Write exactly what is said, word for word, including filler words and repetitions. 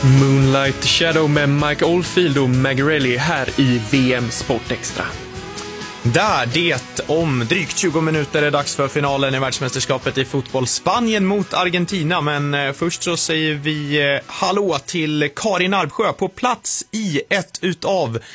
Moonlight Shadow med Mike Oldfield och Magarelli här i V M Sport Extra. Där det om drygt tjugo minuter är dags för finalen i världsmästerskapet i fotboll, Spanien mot Argentina. Men först så säger vi hallå till Karin Arbsjö på plats i ett utav